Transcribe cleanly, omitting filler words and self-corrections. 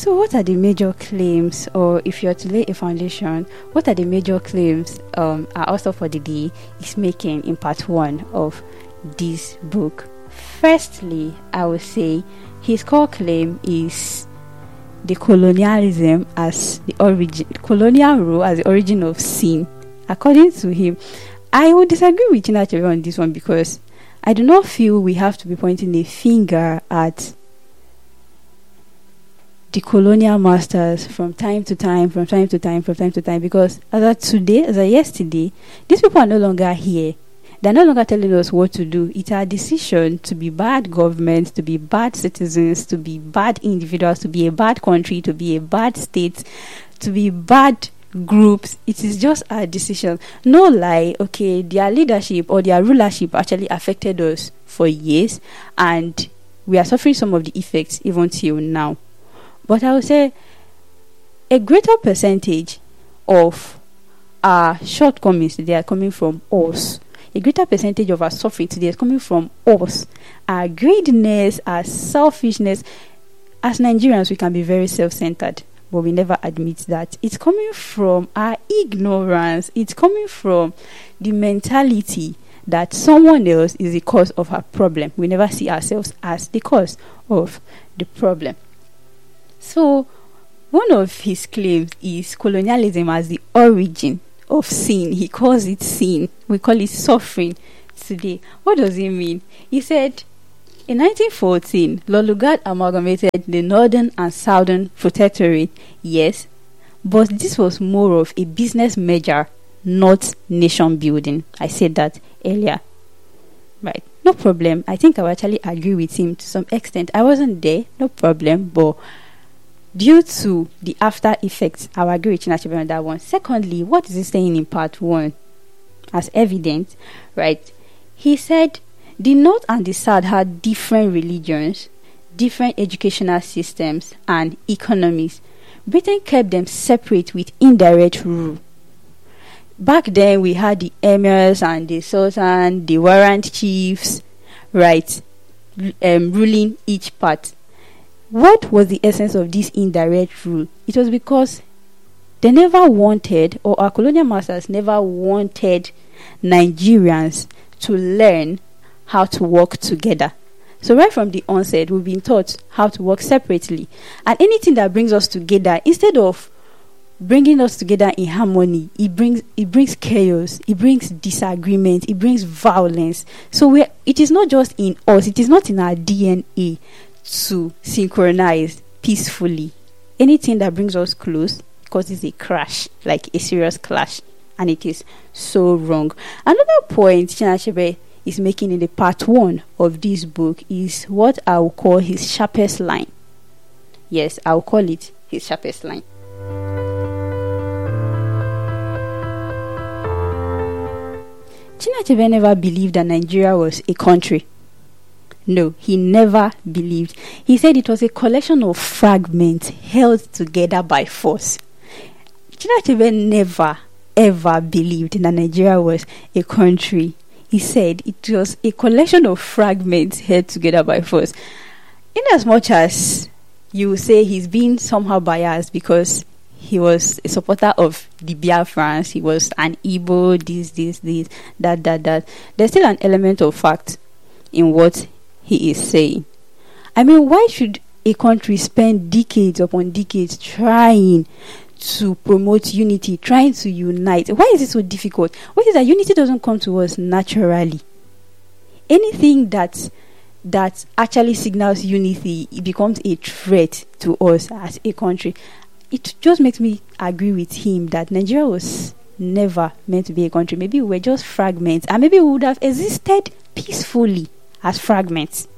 So what are the major claims, or if you're to lay a foundation, what are the major claims our author for the day is making in part 1 of this book? Firstly, I would say his core claim is the colonialism as the origin, colonial rule as the origin of sin. According to him, I would disagree with Chinua Achebe on this one, because I do not feel we have to be pointing a finger at the colonial masters from time to time, because as of today, as of yesterday, these people are no longer here. They're no longer telling us what to do. It's our decision to be bad governments, to be bad citizens, to be bad individuals, to be a bad country, to be a bad state, to be bad groups. It is just our decision. No lie, okay, their leadership or their rulership actually affected us for years, and we are suffering some of the effects even till now. But I would say a greater percentage of our shortcomings today are coming from us. A greater percentage of our suffering today is coming from us. Our greediness, our selfishness. As Nigerians, we can be very self-centered, but we never admit that. It's coming from our ignorance. It's coming from the mentality that someone else is the cause of our problem. We never see ourselves as the cause of the problem. So, one of his claims is colonialism as the origin of sin. He calls it sin. We call it suffering today. What does it mean? He said, in 1914, Lord Lugard amalgamated the Northern and Southern Protectorate, yes, but this was more of a business measure, not nation building. I said that earlier. Right, no problem. I think I will actually agree with him to some extent. I wasn't there, no problem, but due to the after effects, I will agree with Chinua Achebe on that one. Secondly, what is he saying in part 1? As evident, right? He said the North and the South had different religions, different educational systems, and economies. Britain kept them separate with indirect rule. Back then, we had the emirs and the sultan, the warrant chiefs, right, ruling each part. What was the essence of this indirect rule? It was because they never wanted, or our colonial masters never wanted, Nigerians to learn how to work together. So right from the onset, we've been taught how to work separately. And anything that brings us together, instead of bringing us together in harmony, it brings chaos, it brings disagreement, it brings violence. So it is not just in us, it is not in our DNA to synchronize peacefully. Anything that brings us close causes a crash, like a serious clash, and it is so wrong. Another point Chinua Achebe is making in the part 1 of this book is what I will call his sharpest line. Yes, I will call it his sharpest line. Chinua Achebe never believed that Nigeria was a country. No, he never believed. He said it was a collection of fragments held together by force. Chinua Achebe never, ever believed that Nigeria was a country. He said it was a collection of fragments held together by force. In as much as you say he's been somehow biased because he was a supporter of the Biafrans, he was an Igbo, this, that. There's still an element of fact in what he is saying. I mean, why should a country spend decades upon decades trying to promote unity, trying to unite? Why is it so difficult? What is that unity doesn't come to us naturally? Anything that actually signals unity, it becomes a threat to us as a country. It just makes me agree with him that Nigeria was never meant to be a country. Maybe we were just fragments, and maybe we would have existed peacefully as fragments.